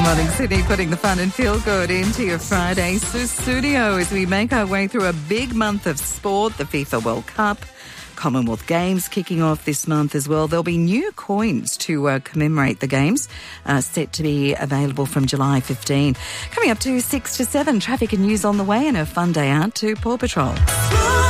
Good morning, Sydney, putting the fun and feel good into your Friday studio as we make our way through a big month of sport, the FIFA World Cup, Commonwealth Games kicking off this month as well. There'll be new coins to commemorate the Games, set to be available from July 15. Coming up to 6 to 7, traffic and news on the way and a fun day out to Paw Patrol.